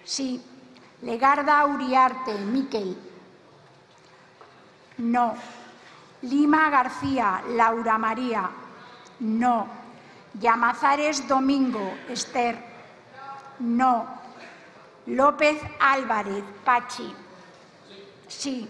Sí. Legarda Uriarte, Miquel. No. Lima García, Laura María. No. Llamazares Domingo, Esther. No. López Álvarez, Pachi. Sí.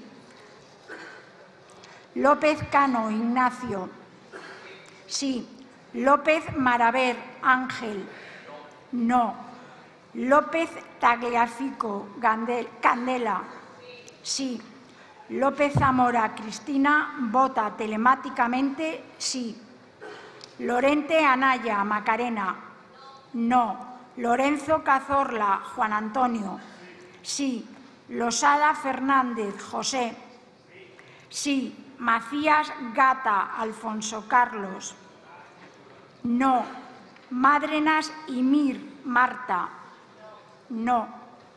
López Cano, Ignacio. Sí. López Maraver, Ángel. No. López Tagliafico, Candela. Sí. López Zamora, Cristina, vota telemáticamente sí. Lorente Anaya, Macarena. No. Lorenzo Cazorla, Juan Antonio. Sí. Losada Fernández, José. Sí. Macías Gata, Alfonso Carlos. No. Madrenas y Mir, Marta. No.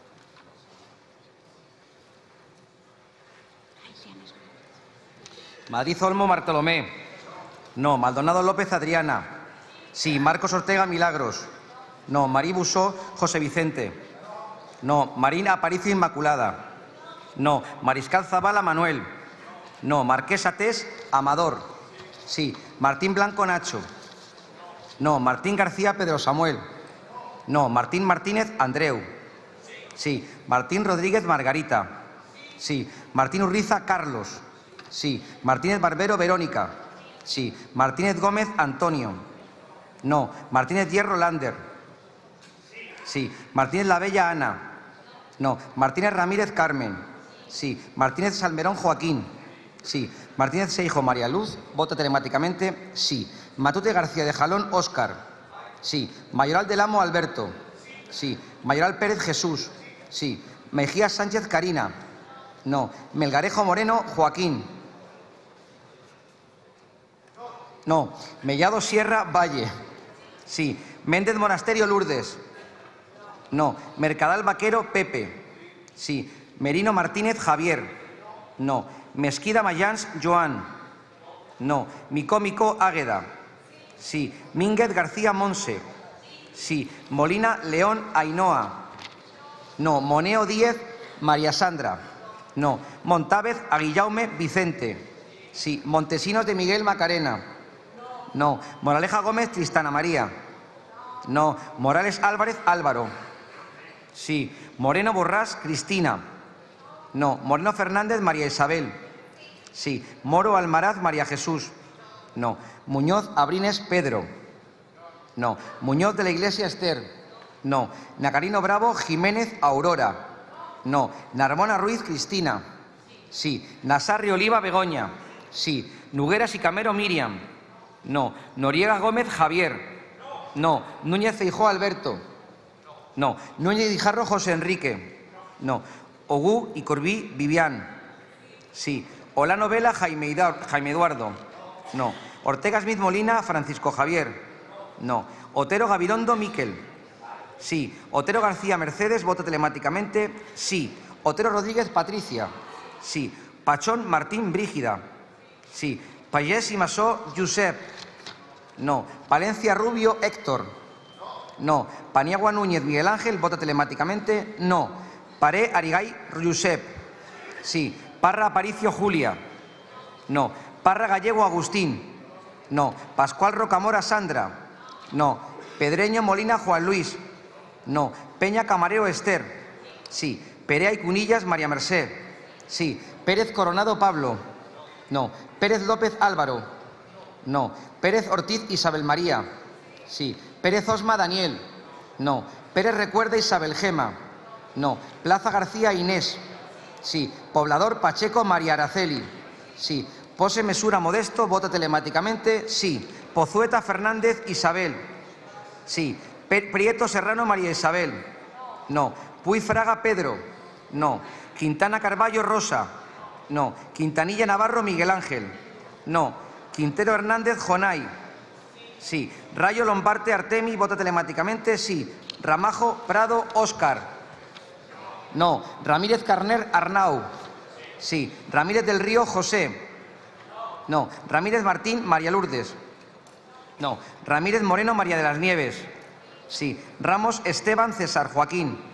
Madrid Olmo, Bartolomé. No. Maldonado López, Adriana. Sí. Marcos Ortega, Milagros. No. Marí Busó, José Vicente. No. Marina Aparicio, Inmaculada. No. Mariscal Zavala, Manuel. No. Marqués Atés, Amador. Sí. Martín Blanco, Nacho. No. Martín García, Pedro Samuel. No. Martín Martínez, Andreu. Sí. Martín Rodríguez, Margarita. Sí. Martín Urriza, Carlos. Sí. Martínez Barbero, Verónica. Sí. Martínez Gómez, Antonio. No. Martínez Hierro, Lander. Sí. Martínez Labella, Ana. No. Martínez Ramírez, Carmen. Sí. Martínez Salmerón, Joaquín. Sí. Martínez Seijo, María Luz. Vota telemáticamente sí. Matute García de Jalón, Óscar. Sí. Mayoral del Amo, Alberto. Sí. Mayoral Pérez, Jesús. Sí. Mejía Sánchez, Karina. No. Melgarejo Moreno, Joaquín. No. Mellado Sierra, Valle. Sí. Méndez Monasterio, Lourdes. No. Mercadal Vaquero, Pepe. Sí. Merino Martínez, Javier. No. Mesquida Mayans, Joan. No. Micó Águeda. Sí. Mínguez García, Monse. Sí. Molina León, Ainhoa. No. Moneo Díez, María Sandra. No. Montávez Aguillaume, Vicente. Sí. Montesinos de Miguel, Macarena. No. Moraleja Gómez, Tristana María. No. Morales Álvarez, Álvaro. Sí. Moreno Borrás, Cristina. No. Moreno Fernández, María Isabel. Sí. Moro Almaraz, María Jesús. No. Muñoz Abrines, Pedro. No. Muñoz de la Iglesia, Esther. No. Nacarino Bravo, Jiménez, Aurora. No. Narmona Ruiz, Cristina. Sí. Nasarri Oliva, Begoña. Sí. Nugueras y Camero, Miriam. No. Noriega Gómez, Javier. No. Núñez Feijóo, Alberto. No. Núñez Guijarro, José Enrique. No. Ogú y Corbí, Vivian. Sí. Olano Vela, Jaime Eduardo. No. Ortega Smith Molina, Francisco Javier. No. Otero Gabilondo, Miquel. Sí. Otero García Mercedes, vota telemáticamente sí. Otero Rodríguez, Patricia. Sí. Pachón Martín, Brígida. Sí. Payés y Masó, Josep. No. Palencia Rubio, Héctor. No. Paniagua Núñez, Miguel Ángel, vota telemáticamente no. Paré Arigay, Josep. Sí. Parra Aparicio, Julia. No. Parra Gallego, Agustín. No. Pascual Rocamora, Sandra. No. Pedreño Molina, Juan Luis. No. Peña Camarero, Esther. Sí. Perea y Cunillas, María Merced. Sí. Pérez Coronado, Pablo. No. Pérez López, Álvaro. No. Pérez Ortiz, Isabel María. Sí. Pérez Osma, Daniel. No. Pérez Recuerda, Isabel Gema. No. Plaza García, Inés. Sí. Poblador Pacheco, María Araceli. Sí. Pose Mesura Modesto, vota telemáticamente sí. Pozueta Fernández, Isabel. Sí. Prieto Serrano, María Isabel. No. Puy Fraga, Pedro. No. Quintana Carballo, Rosa. No. Quintanilla Navarro, Miguel Ángel. No. Quintero Hernández, Jonay. Sí. Rayo Lombarte, Artemi, vota telemáticamente sí. Ramajo Prado, Óscar. No. Ramírez Carner, Arnau. Sí. Ramírez del Río, José. No. Ramírez Martín, María Lourdes. No. Ramírez Moreno, María de las Nieves. Sí. Ramos Esteban, César Joaquín.